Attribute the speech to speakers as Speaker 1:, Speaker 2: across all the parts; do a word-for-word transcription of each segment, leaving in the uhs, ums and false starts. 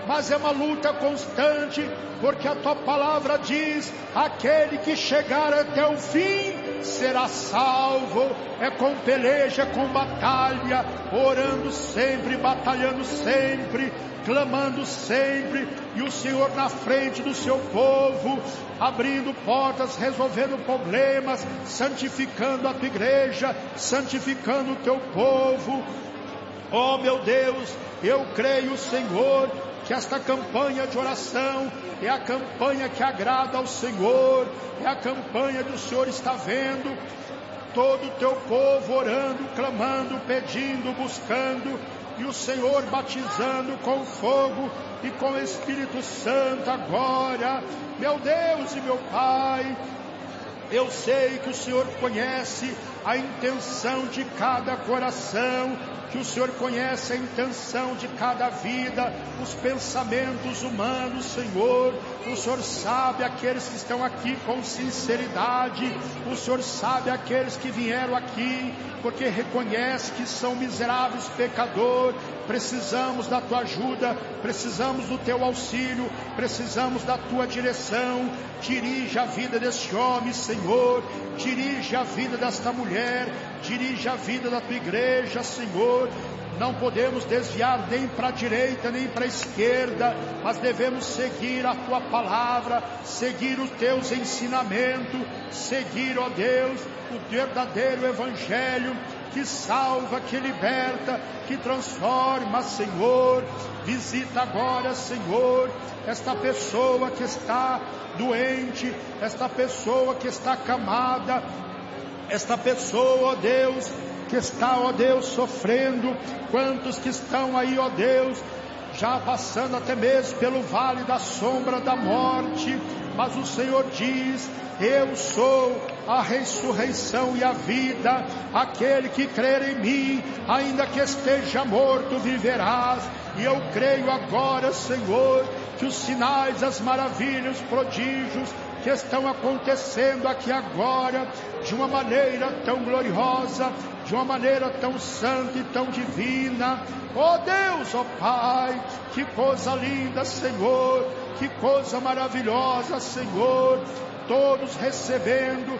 Speaker 1: mas é uma luta constante, porque a tua palavra diz: aquele que chegar até o fim será salvo. É com peleja, é com batalha, orando sempre, batalhando sempre, clamando sempre, e o Senhor na frente do seu povo, abrindo portas, resolvendo problemas, santificando a tua igreja, santificando o teu povo. Oh meu Deus, eu creio, Senhor, que esta campanha de oração é a campanha que agrada ao Senhor, é a campanha que o Senhor está vendo todo o teu povo orando, clamando, pedindo, buscando, e o Senhor batizando com fogo e com o Espírito Santo agora. Meu Deus e meu Pai, eu sei que o Senhor conhece a intenção de cada coração, que o Senhor conhece a intenção de cada vida, os pensamentos humanos, Senhor. O Senhor sabe aqueles que estão aqui com sinceridade, o Senhor sabe aqueles que vieram aqui porque reconhece que são miseráveis pecadores. Precisamos da tua ajuda, precisamos do teu auxílio, precisamos da tua direção. Dirige a vida deste homem, Senhor, dirige a vida desta mulher, dirige a vida da tua igreja, Senhor. Não podemos desviar nem para a direita nem para a esquerda, mas devemos seguir a tua palavra, seguir os teus ensinamentos, seguir, ó Deus, o verdadeiro evangelho que salva, que liberta, que transforma, Senhor. Visita agora, Senhor, esta pessoa que está doente, esta pessoa que está acamada, esta pessoa, ó Deus, que está, ó Deus, sofrendo. Quantos que estão aí, ó Deus, já passando até mesmo pelo vale da sombra da morte, mas o Senhor diz: eu sou a ressurreição e a vida. Aquele que crer em mim, ainda que esteja morto, viverás. E eu creio agora, Senhor, que os sinais, as maravilhas, os prodígios que estão acontecendo aqui agora, de uma maneira tão gloriosa, de uma maneira tão santa e tão divina. Oh Deus, oh Pai, que coisa linda, Senhor, que coisa maravilhosa, Senhor. Todos recebendo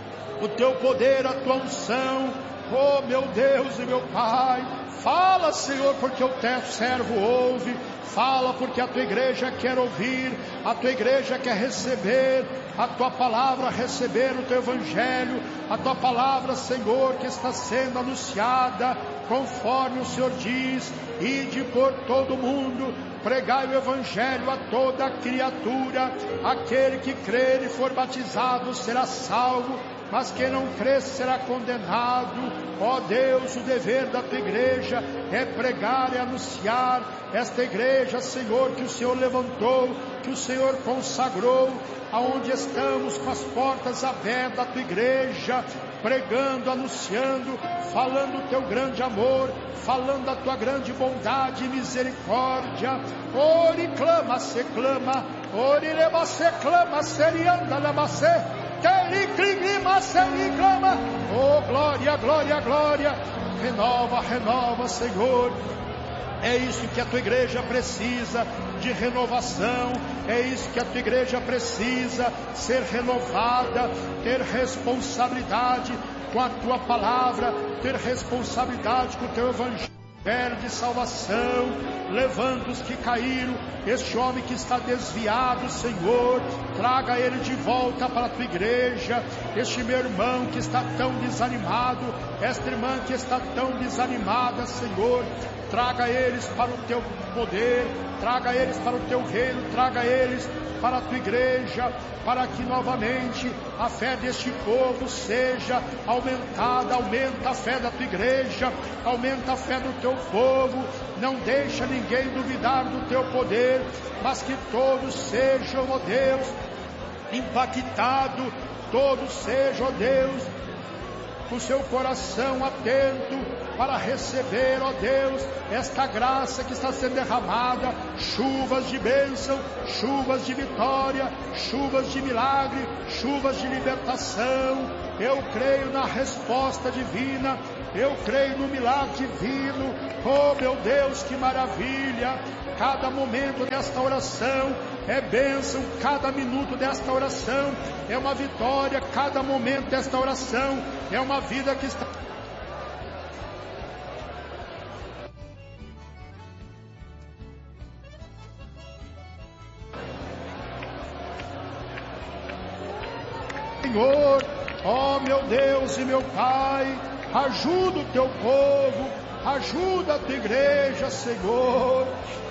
Speaker 1: o teu poder, a tua unção. Oh meu Deus e meu Pai, fala, Senhor, porque o teu servo ouve. Fala porque a tua igreja quer ouvir, a tua igreja quer receber a tua palavra, receber o teu evangelho, a tua palavra, Senhor, que está sendo anunciada, conforme o Senhor diz: ide por todo o mundo, pregai o evangelho a toda criatura. Aquele que crer e for batizado será salvo, mas quem não crer será condenado. Ó Deus, o dever da tua igreja é pregar e anunciar. Esta igreja, Senhor, que o Senhor levantou, que o Senhor consagrou, aonde estamos com as portas abertas da tua igreja, pregando, anunciando, falando o teu grande amor, falando a tua grande bondade e misericórdia. Ore, clama, se clama, ore, leva, se clama, serianda, leva, se clama, se clama. Oh, glória, glória, glória. Renova, renova, Senhor. É isso que a tua igreja precisa, de renovação. É isso que a tua igreja precisa, ser renovada, ter responsabilidade com a tua palavra, ter responsabilidade com o teu evangelho de salvação. Levanta os que caíram, este homem que está desviado, Senhor, traga ele de volta para a tua igreja. Este meu irmão que está tão desanimado, esta irmã que está tão desanimada, Senhor, traga eles para o teu poder, traga eles para o teu reino, traga eles para a tua igreja, para que novamente a fé deste povo seja aumentada. Aumenta a fé da tua igreja, aumenta a fé do teu povo. Não deixa ninguém duvidar do teu poder, mas que todos sejam, ó Deus, impactados, todos sejam, ó Deus, com seu coração atento para receber, ó Deus, esta graça que está sendo derramada. Chuvas de bênção, chuvas de vitória, chuvas de milagre, chuvas de libertação. Eu creio na resposta divina, Eu creio no milagre divino. Oh meu Deus, que maravilha! Cada momento desta oração é bênção, cada minuto desta oração é uma vitória, cada momento desta oração é uma vida que está... Senhor, ó meu Deus e meu Pai, ajuda o teu povo, ajuda a tua igreja, Senhor.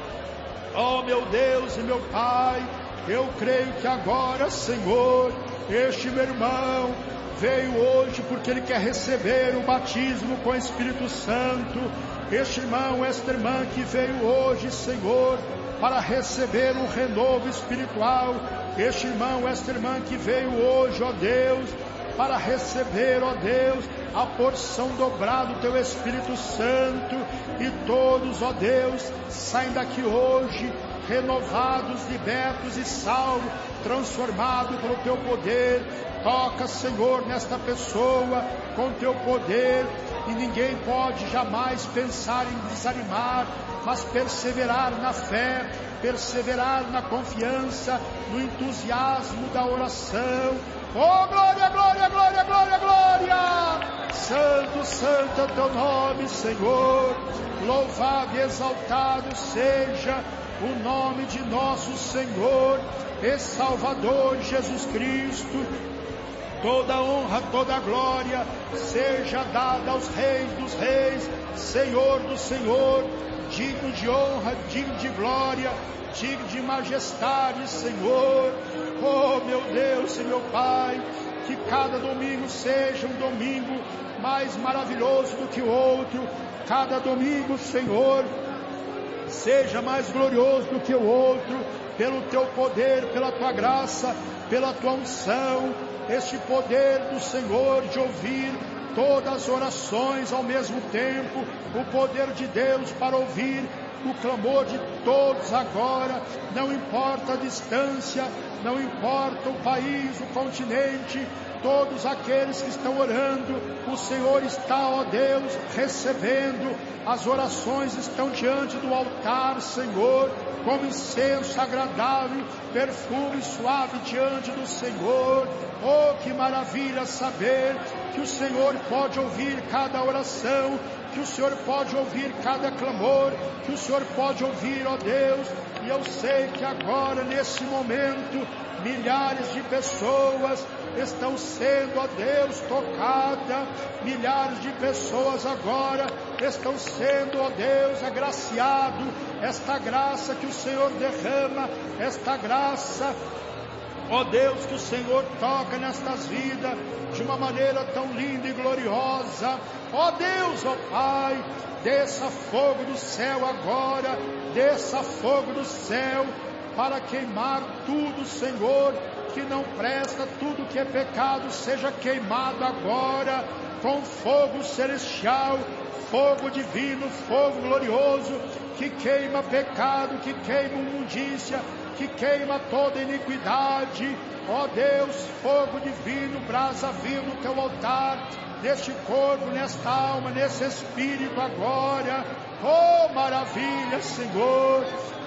Speaker 1: Ó meu Deus e meu Pai, eu creio que agora, Senhor, este meu irmão veio hoje porque ele quer receber o batismo com o Espírito Santo. Este irmão, esta irmã que veio hoje, Senhor, para receber um renovo espiritual. Este irmão, esta irmã que veio hoje, ó Deus, para receber, ó Deus, a porção dobrada do teu Espírito Santo. E todos, ó Deus, saem daqui hoje renovados, libertos e salvos, transformados pelo teu poder. Toca, Senhor, nesta pessoa com teu poder. E ninguém pode jamais pensar em desanimar, mas perseverar na fé, perseverar na confiança, no entusiasmo da oração. Oh, glória, glória, glória, glória, glória! Santo, santo é o teu nome, Senhor. Louvado e exaltado seja o nome de nosso Senhor e Salvador Jesus Cristo. Toda honra, toda glória seja dada aos reis dos reis, Senhor do Senhor, digno de honra, digno de glória, digno de majestade, Senhor. Oh meu Deus e meu Pai, que cada domingo seja um domingo mais maravilhoso do que o outro, cada domingo, Senhor, seja mais glorioso do que o outro, pelo teu poder, pela tua graça, pela tua unção, este poder do Senhor de ouvir todas as orações ao mesmo tempo, o poder de Deus para ouvir o clamor de todos agora, não importa a distância, não importa o país, o continente, todos aqueles que estão orando, o Senhor está, ó Deus, recebendo, as orações estão diante do altar, Senhor, como incenso agradável, perfume suave diante do Senhor. Oh, que maravilha saber que o Senhor pode ouvir cada oração, que o Senhor pode ouvir cada clamor, que o Senhor pode ouvir, ó Deus. E eu sei que agora, nesse momento, milhares de pessoas estão sendo, ó Deus, tocadas, milhares de pessoas agora estão sendo, ó Deus, agraciado, esta graça que o Senhor derrama, esta graça, ó Deus, que o Senhor toca nestas vidas de uma maneira tão linda e gloriosa. Ó Deus, ó Pai, desça fogo do céu agora, desça fogo do céu para queimar tudo, Senhor, que não presta, tudo que é pecado seja queimado agora com fogo celestial, fogo divino, fogo glorioso, que queima pecado, que queima imundícia, que queima toda iniquidade. Ó Deus, fogo divino, brasa viva no teu altar, neste corpo, nesta alma, nesse espírito agora. Oh, maravilha, Senhor.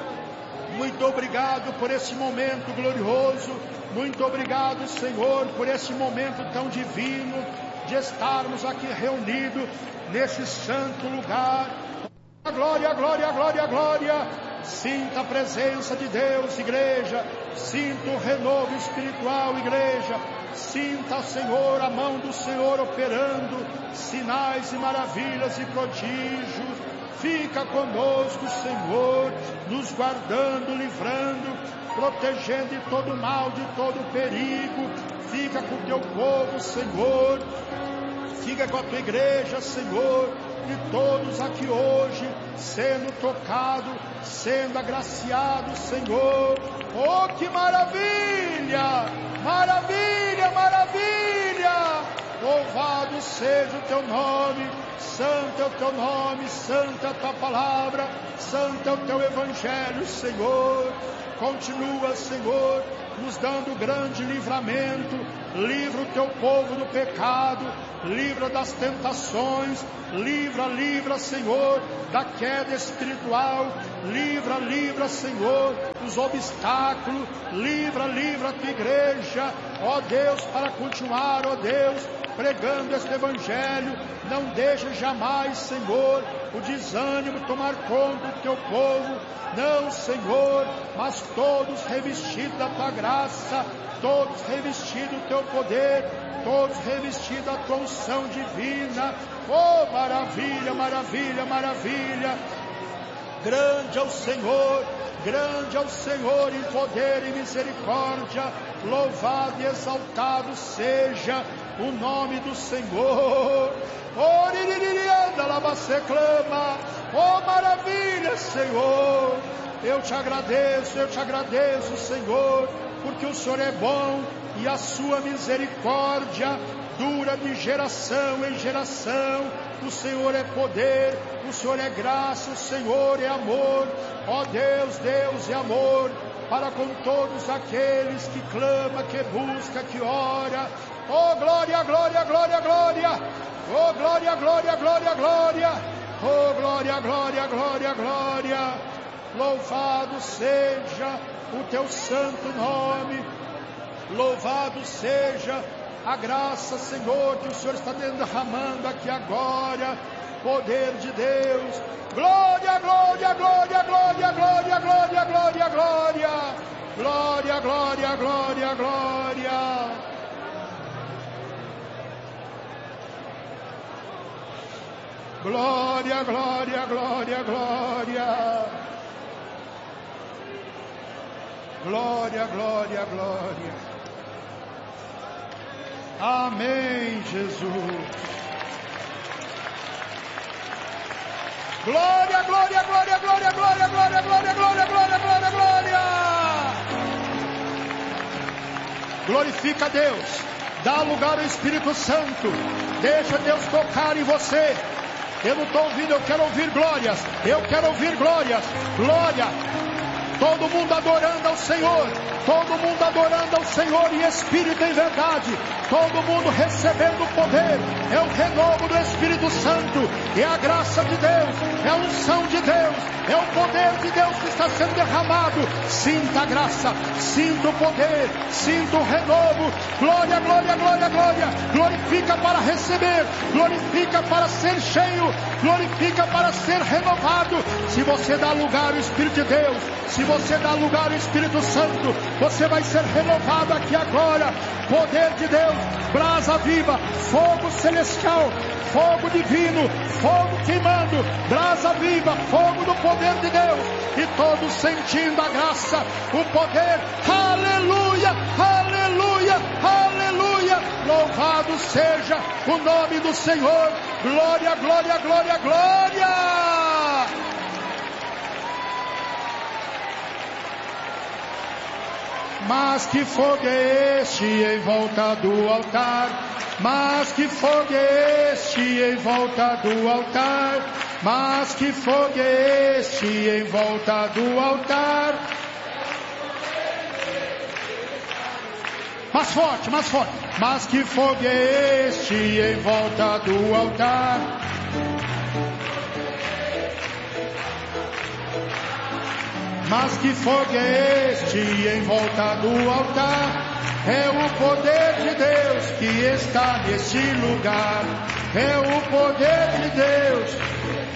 Speaker 1: Muito obrigado por esse momento glorioso. Muito obrigado, Senhor, por esse momento tão divino de estarmos aqui reunidos nesse santo lugar. Glória, glória, glória, glória. Sinta a presença de Deus, igreja. Sinta o renovo espiritual, igreja. Sinta, Senhor, a mão do Senhor operando sinais e maravilhas e prodígios. Fica conosco, Senhor, nos guardando, livrando, protegendo de todo mal, de todo perigo. Fica com o teu povo, Senhor. Fica com a tua igreja, Senhor. E todos aqui hoje sendo tocados, sendo agraciados, Senhor. Oh, que maravilha! Maravilha, maravilha! Louvado seja o teu nome, santo é o teu nome, santa é a tua palavra, santo é o teu evangelho, Senhor. Continua, Senhor, nos dando grande livramento. Livra o teu povo do pecado, livra das tentações, livra, livra, Senhor, da queda espiritual, livra, livra, Senhor, dos obstáculos, livra, livra a tua igreja, ó Deus, para continuar, ó Deus, pregando este evangelho. Não deixa jamais, Senhor, o desânimo tomar conta do teu povo. Não, Senhor, mas todos revestidos da tua graça, todos revestidos do teu poder, todos revestidos da tua unção divina. Oh, maravilha, maravilha, maravilha. Grande é o Senhor, grande é o Senhor em poder e misericórdia. Louvado e exaltado seja o nome do Senhor. Oh, riririanda, lá você clama. Oh, maravilha, Senhor. Eu te agradeço, eu te agradeço, Senhor, porque o Senhor é bom e a sua misericórdia dura de geração em geração. O Senhor é poder, o Senhor é graça, o Senhor é amor. Ó Deus, Deus é amor para com todos aqueles que clama, que busca, que ora. Oh, glória, glória, glória, glória. Oh, glória, glória, glória, glória. Oh, glória, glória, glória, glória. Louvado seja o teu santo nome. Louvado seja a graça, Senhor, que o Senhor está derramando aqui agora. Poder de Deus. Glória, glória, glória, glória, glória, glória, glória, glória. Glória, glória, glória, glória. Glória, glória, glória, glória. Glória, glória, glória. Amém, Jesus. Glória, glória, glória, glória, glória, glória, glória, glória, glória, glória, glória. Glorifica a Deus. Dá lugar ao Espírito Santo. Deixa Deus tocar em você. Eu não estou ouvindo, eu quero ouvir glórias. Eu quero ouvir glórias. Glória. Todo mundo adorando ao Senhor. Todo mundo adorando ao Senhor em espírito e em verdade. Todo mundo recebendo o poder. É o renovo do Espírito Santo. É a graça de Deus. É a unção de Deus. É o poder de Deus que está sendo derramado. Sinta a graça. Sinta o poder. Sinta o renovo. Glória, glória, glória, glória. Glorifica para receber. Glorifica para ser cheio. Glorifica para ser renovado. Se você dá lugar ao Espírito de Deus, se você dá lugar ao Espírito Santo, você vai ser renovado aqui agora. Poder de Deus, brasa viva, fogo celestial, fogo divino, fogo queimando, brasa viva, fogo do poder de Deus. E todos sentindo a graça, o poder. Aleluia, aleluia, aleluia. Louvado seja o nome do Senhor. Glória, glória, glória, glória. Mas que fogo é este em volta do altar? Mas que fogo é este em volta do altar? Mas que fogo é este em volta do altar? Mais forte, mais forte. Mas que fogo é este em volta do altar? Mas que fogo é este em volta do altar? É o poder de Deus que está neste lugar. É o poder de Deus.